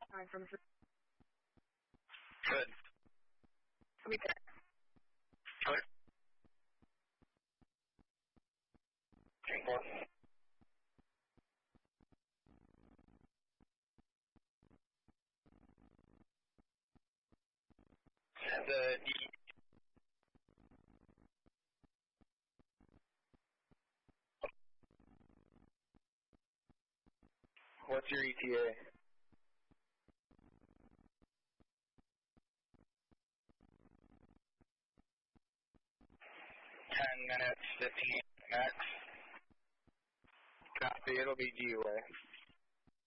from the Good. weekend. Good. Drink more. What's your ETA? 10 minutes, 15 max. Copy, it'll be DUA.